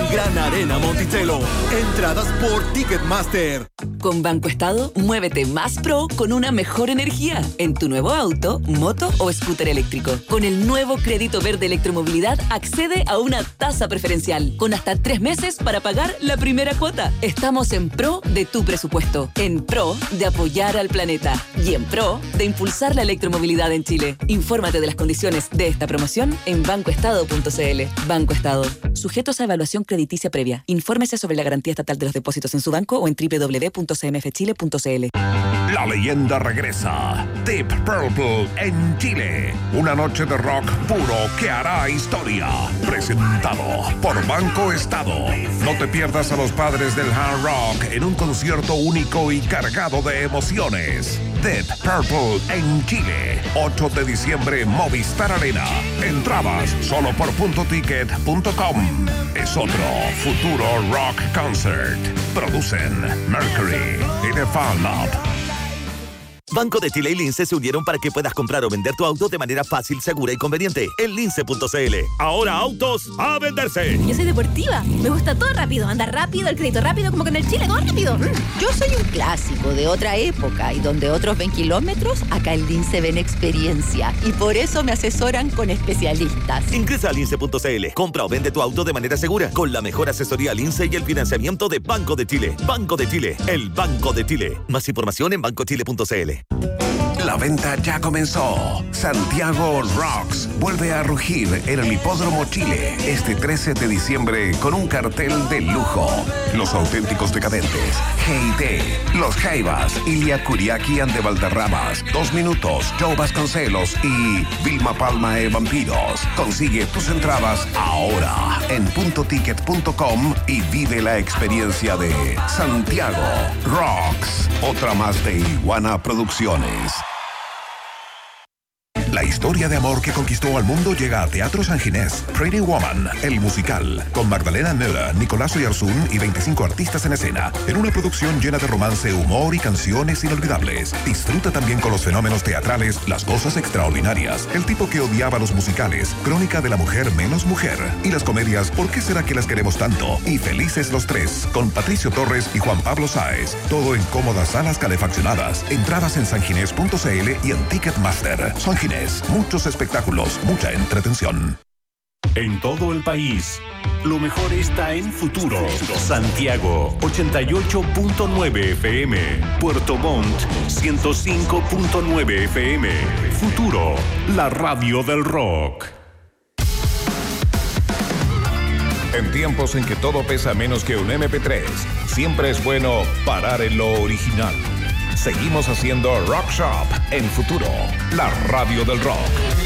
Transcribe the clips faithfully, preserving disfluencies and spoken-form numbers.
Gran Arena Monticello. Entradas por Ticketmaster. Con Banco Estado, muévete más pro con una mejor energía en tu nuevo auto, moto o scooter eléctrico. Con el nuevo crédito verde electromovilidad, accede a una tasa preferencial con hasta tres meses para pagar la primera cuota. Estamos en pro de tu presupuesto, en pro de apoyar al planeta y en pro de impulsar la electromovilidad en Chile. Infórmate de las condiciones de esta promoción en banco estado punto c l. Banco Estado. Sujetos a evaluación crediticia previa. Infórmese sobre la garantía estatal de los depósitos en su banco o en doble u doble u doble u punto c m f chile punto c l. La leyenda regresa. Deep Purple en Chile. Una noche de rock puro que hará historia. Presentado por Banco Estado. No te pierdas a los padres del hard rock en un concierto único y cargado de emociones. Deep Purple en Chile. ocho de diciembre, Movistar Arena. Entradas solo por punto ticket punto com. Es otro futuro rock concert. Producen Mercury y The Fan Lab. Banco de Chile y Lince se unieron para que puedas comprar o vender tu auto de manera fácil, segura y conveniente en lince punto c l. Ahora autos a venderse. Yo soy deportiva, me gusta todo rápido, andar rápido, el crédito rápido, como que en el Chile todo rápido. Yo soy un clásico de otra época y donde otros ven kilómetros, acá en Lince ven experiencia y por eso me asesoran con especialistas. Ingresa a lince punto c l, compra o vende tu auto de manera segura con la mejor asesoría Lince y el financiamiento de Banco de Chile. Banco de Chile, el Banco de Chile. Más información en banco chile punto c l. La venta ya comenzó. Santiago Rocks vuelve a rugir en el Hipódromo Chile este trece de diciembre con un cartel de lujo. Los auténticos decadentes, G I T, Los Jaivas, Ilia Kuriaki and de Valderramas, Dos Minutos, Joe Vasconcelos y Vilma Palma e Vampiros. Consigue tus entradas ahora en punto ticket punto com y vive la experiencia de Santiago Rocks. Otra más de Iguana Producciones. La historia de amor que conquistó al mundo llega a Teatro San Ginés. Pretty Woman, el musical, con Magdalena Nera, Nicolás Oyarzún y veinticinco artistas en escena, en una producción llena de romance, humor y canciones inolvidables. Disfruta también con los fenómenos teatrales, las cosas extraordinarias, el tipo que odiaba los musicales, Crónica de la mujer menos mujer, y las comedias ¿Por qué será que las queremos tanto? Y Felices los tres, con Patricio Torres y Juan Pablo Sáez. Todo en cómodas salas calefaccionadas. Entradas en sanginés punto c l y en Ticketmaster. San Ginés. Muchos espectáculos, mucha entretención. En todo el país, lo mejor está en Futuro. Santiago, ochenta y ocho punto nueve F M. Puerto Montt, ciento cinco punto nueve F M. Futuro, la radio del rock. En tiempos en que todo pesa menos que un eme pe tres, siempre es bueno parar en lo original. Seguimos haciendo Rock Shop en Futuro, la radio del rock.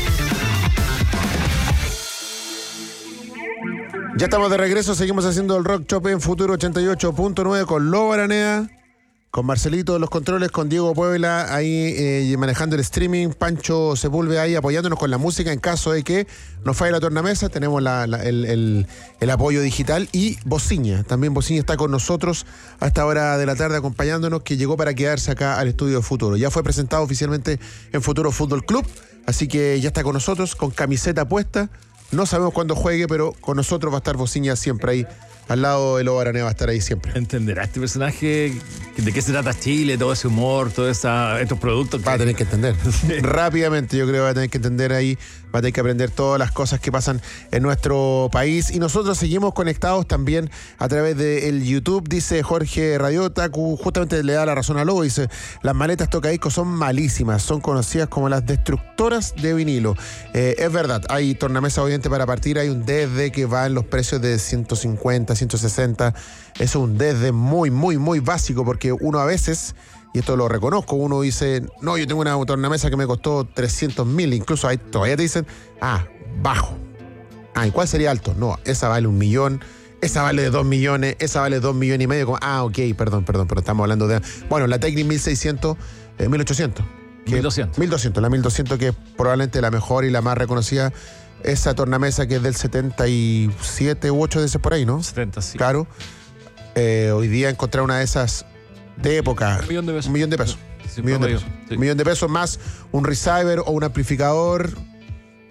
Ya estamos de regreso, seguimos haciendo el Rock Shop en Futuro ochenta y ocho punto nueve con Lobo Aranea, con Marcelito de los controles, con Diego Puebla ahí eh, manejando el streaming, Pancho Sepúlveda ahí apoyándonos con la música en caso de que nos falle la tornamesa. Tenemos la, la, el, el, el apoyo digital y Bociña, también Bociña está con nosotros a esta hora de la tarde acompañándonos, que llegó para quedarse acá al estudio de Futuro. Ya fue presentado oficialmente en Futuro Fútbol Club, así que ya está con nosotros, con camiseta puesta. No sabemos cuándo juegue, pero con nosotros va a estar Bociña siempre ahí. Al lado de Lobo Aranea va a estar ahí siempre. ¿Entenderá este personaje de qué se trata Chile, todo ese humor, todos estos productos? Va a tener que entender. Rápidamente, yo creo que va a tener que entender ahí, va a tener que aprender todas las cosas que pasan en nuestro país. Y nosotros seguimos conectados también a través del YouTube, dice Jorge Radiota, justamente le da la razón a Lobo, dice, las maletas tocadiscos son malísimas, son conocidas como las destructoras de vinilo. Eh, es verdad, hay tornamesa obviamente para partir, hay un desde que va en los precios de ciento cincuenta, ciento sesenta, eso es un desde muy, muy, muy básico, porque uno a veces, y esto lo reconozco, uno dice, no, yo tengo una tornamesa que me costó trescientos mil, incluso ahí todavía te dicen, ah, bajo. Ah, ¿y cuál sería alto? No, esa vale un millón, esa vale de dos millones, esa vale dos millones y medio, como, ah, ok, perdón, perdón, pero estamos hablando de, bueno, la Technic mil seiscientos, eh, mil ochocientos. Que, mil doscientos. mil doscientos, la mil doscientos que es probablemente la mejor y la más reconocida. Esa tornamesa que es del setenta y siete u ocho de ese por ahí, ¿no? setenta, sí. Claro. Eh, hoy día encontrar una de esas de época. Un millón de pesos. Un millón de pesos. Sí, un millón de promedio, pesos. sí. Un millón de pesos más un receiver o un amplificador.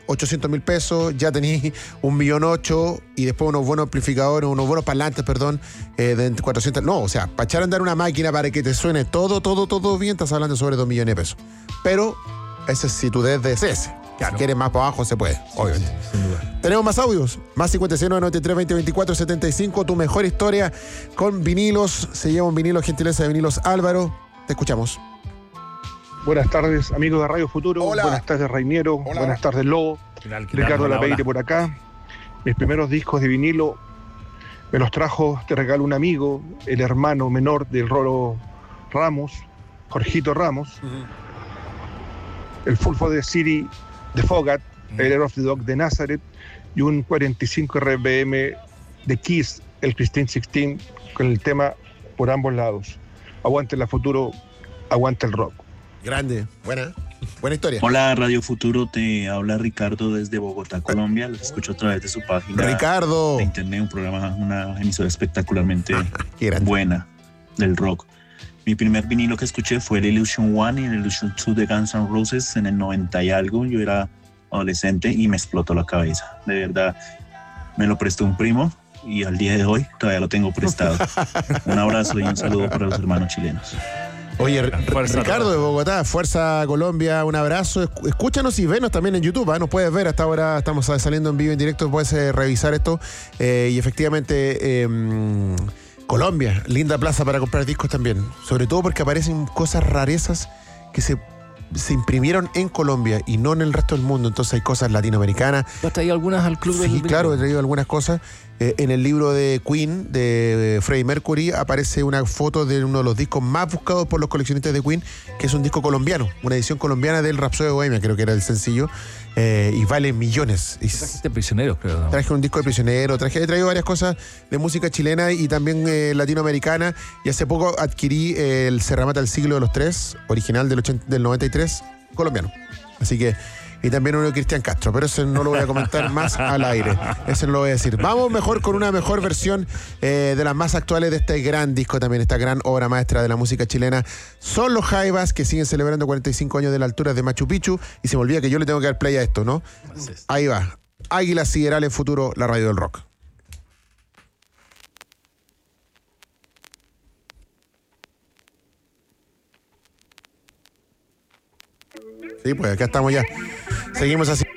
ochocientos mil pesos, ya tenéis un millón ocho y después unos buenos amplificadores, unos buenos parlantes, perdón, eh, de cuatrocientos. No, o sea, para echar a andar una máquina para que te suene todo, todo, todo bien, estás hablando sobre dos millones de pesos. Pero ese es si tú desde ese. Claro. Si quieres más para abajo, se puede, sí, obviamente. Sí, sin duda. Tenemos más audios. Más cincuenta y seis, noventa y tres, veinte, veinticuatro, setenta y cinco. Tu mejor historia con vinilos. Se lleva un vinilo, gentileza de Vinilos Álvaro. Te escuchamos. Buenas tardes, amigos de Radio Futuro. Hola. Buenas tardes, Rainiero. Hola. Buenas tardes, Lobo. Ricardo Lapeire por acá. Mis primeros discos de vinilo me los trajo, te regalo, un amigo, el hermano menor del Rolo Ramos, Jorgito Ramos. Uh-huh. El Fulfo de City de Fogat, uh-huh. El Air of the Dog de Nazareth y un cuarenta y cinco R B M de Kiss, el Christine dieciséis, con el tema Por ambos lados. Aguante la Futuro, aguante el rock. Grande, buena, buena historia. Hola, Radio Futuro, te habla Ricardo desde Bogotá, Colombia. Los escucho a través de su página Ricardo. de internet, un programa, una emisora espectacularmente buena del rock. Mi primer vinilo que escuché fue el Illusion One y el Illusion Two de Guns N' Roses en el noventa y algo. Yo era adolescente y me explotó la cabeza. De verdad, me lo prestó un primo y al día de hoy todavía lo tengo prestado. Un abrazo y un saludo para los hermanos chilenos. Oye, fuerza, Ricardo de Bogotá, Fuerza Colombia, un abrazo. Escúchanos y venos también en YouTube, ¿eh? Nos puedes ver, hasta ahora estamos saliendo en vivo, en directo, puedes eh, revisar esto. Eh, y efectivamente, eh, Colombia, linda plaza para comprar discos también. Sobre todo porque aparecen cosas rarezas que se, se imprimieron en Colombia y no en el resto del mundo. Entonces hay cosas latinoamericanas. ¿Tú has traído algunas al club? Sí, claro, he traído algunas cosas. Eh, en el libro de Queen, de Freddie Mercury, aparece una foto de uno de los discos más buscados por los coleccionistas de Queen, que es un disco colombiano, una edición colombiana del Rhapsody de Bohemia, creo que era el sencillo, eh, y vale millones. Y trajiste Prisioneros, creo, ¿no? Traje un disco de Prisionero, traje, he traído varias cosas de música chilena y también eh, latinoamericana, y hace poco adquirí eh, el Se Remata el Siglo de los Tres, original del, ochenta, del noventa y tres, colombiano. Así que... Y también uno de Cristian Castro, pero ese no lo voy a comentar más al aire. Ese no lo voy a decir. Vamos mejor con una mejor versión eh, de las más actuales de este gran disco también, esta gran obra maestra de la música chilena. Son los Jaivas, que siguen celebrando cuarenta y cinco años de la altura de Machu Picchu. Y se me olvida que yo le tengo que dar play a esto, ¿no? Ahí va. Águila Sideral en Futuro, la radio del rock. Sí, pues acá estamos ya. Seguimos así.